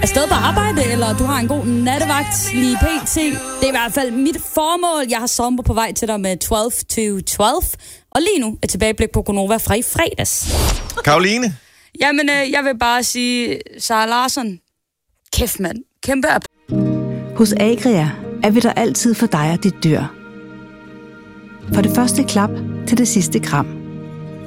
afsted på arbejde, eller du har en god nattevagt lige pt. Det er i hvert fald mit formål. Jeg har sommer på vej til dig med 12 to 12. Og lige nu er tilbageblik på Gonova fra i fredags. Karoline? Jamen, jeg vil bare sige, Sara Larsson, kæft mand, kæmpe op. Hos Agria er vi der altid for dig og dit dyr. For det første klap til det sidste kram.